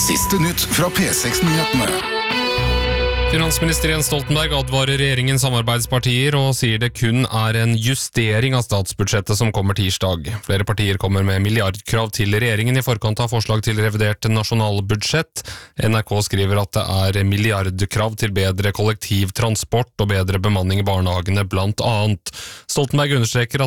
Siste nytt fra P6-nyhetene. Finansminister Jens Stoltenberg advarer regjeringens samarbeidspartier og sier det kun en justering av statsbudsjettet som kommer tirsdag. Flere partier kommer med milliardkrav til regjeringen i forkant av forslag til revidert nasjonalbudsjett. NRK skriver at det milliardkrav til bedre kollektivtransport og bedre bemanning i barnehagene blant annet. Stoltenberg understreker at